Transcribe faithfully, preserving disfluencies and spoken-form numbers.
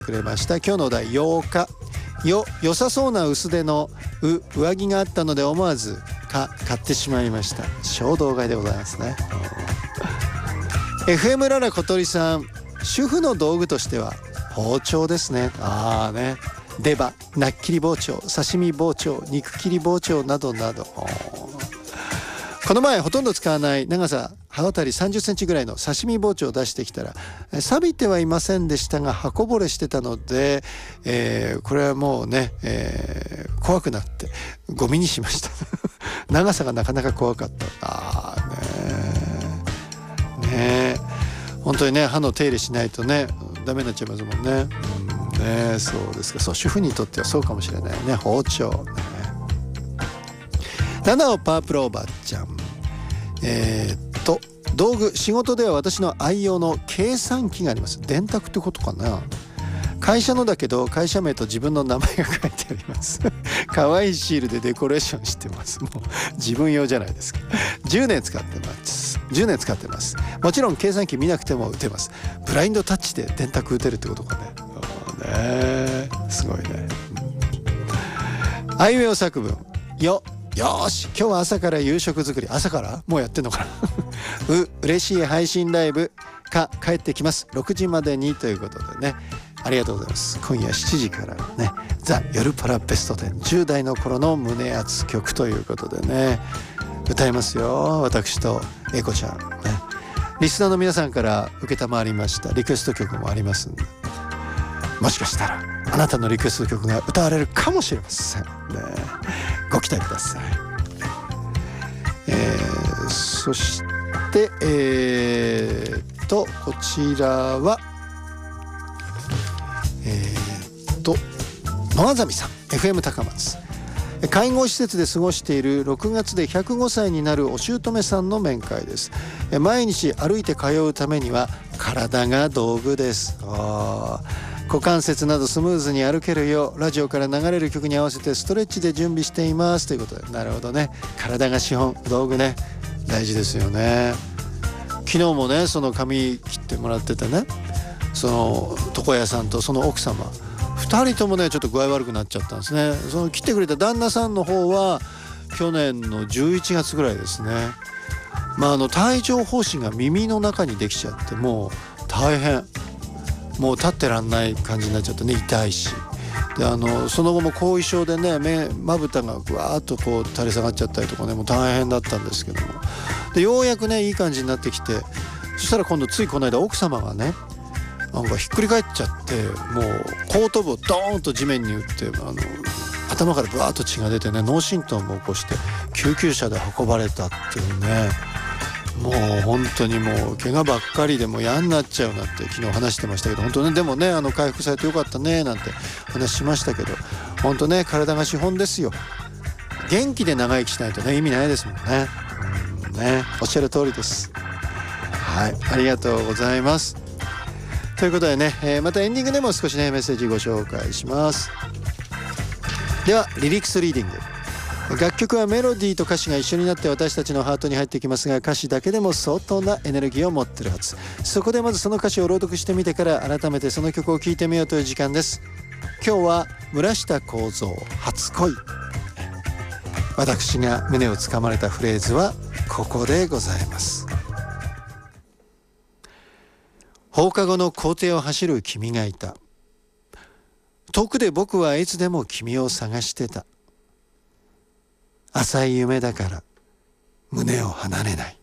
くれました。今日のお題ようか。よ、良さそうな薄手のう上着があったので思わずか買ってしまいました。衝動買いでございますね。エフエム ララ小鳥さん、主婦の道具としては包丁ですね。ああね、出刃、なっきり包丁、刺身包丁、肉切り包丁などなど。この前ほとんど使わない長さ刃渡りさんじゅっセンチぐらいの刺身包丁を出してきたら錆びてはいませんでしたが刃こぼれしてたので、えー、これはもうね、えー、怖くなってゴミにしました長さがなかなか怖かった。あーねね本当にね、刃の手入れしないとねダメになっちゃいますもんね。うんね、そうですか。そう、主婦にとってはそうかもしれないね、包丁ね。ななおパープルおばちゃん、えー、っと道具、仕事では私の愛用の計算機があります。電卓ってことかな。会社のだけど会社名と自分の名前が書いてあります可愛いシールでデコレーションしてます。もう自分用じゃないですか。じゅうねん使ってますじゅうねん使ってます。もちろん計算機見なくても打てます。ブラインドタッチで電卓打てるってことかね。ね、すごいね。あいうえお作文よ。よし、今日は朝から夕食作り。朝からもうやってんのかなう、嬉しい配信ライブか帰ってきますろくじまでにということでね、ありがとうございます。今夜しちじからね、ザ・夜パラベストテン、じゅう代の頃の胸熱曲ということでね、歌いますよ、私とエコちゃんね。リスナーの皆さんから承りましたリクエスト曲もありますんで、もしかしたらあなたのリクエスト曲が歌われるかもしれませんね。ご期待ください。えー、そしてえー、っとこちらはえー、っと野あざみさん、 エフエム 高松。介護施設で過ごしているろくがつでひゃくごさいになるお姑さんの面会です。毎日歩いて通うためには体が道具です。あー、股関節などスムーズに歩けるようラジオから流れる曲に合わせてストレッチで準備していますということで。なるほどね、体が資本、道具ね、大事ですよね。昨日もね、その髪切ってもらっててね、その床屋さんとその奥様ふたりともねちょっと具合悪くなっちゃったんですね。その切ってくれた旦那さんの方は去年のじゅういちがつぐらいですね。まああの帯状疱疹が耳の中にできちゃって、もう大変、もう立ってらんない感じになっちゃってね、痛いし、であのその後も後遺症でね、目まぶたがぐわーっとこう垂れ下がっちゃったりとかね、もう大変だったんですけども、でようやくねいい感じになってきて、そしたら今度ついこの間奥様がねなんかひっくり返っちゃって、もう後頭部をドーンと地面に打って、あの頭からブワーッと血が出てね、脳震盪も起こして救急車で運ばれたっていうね、もう本当にもう怪我ばっかりでも嫌になっちゃうなって昨日話してましたけど、本当ね、でもねあの回復されてよかったねなんて話しましたけど、本当ね体が資本ですよ。元気で長生きしないとね意味ないですもんね。うんね、おっしゃる通りです。はい、ありがとうございます。ということでね、えー、またエンディングでも少しねメッセージご紹介します。ではリリックスリーディング。楽曲はメロディーと歌詞が一緒になって私たちのハートに入ってきますが、歌詞だけでも相当なエネルギーを持ってるはず。そこでまずその歌詞を朗読してみてから改めてその曲を聴いてみようという時間です。今日は村下幸三初恋。私が胸をつかまれたフレーズはここでございます。放課後の校庭を走る君がいた。遠くで僕はいつでも君を探してた。浅い夢だから胸を離れない。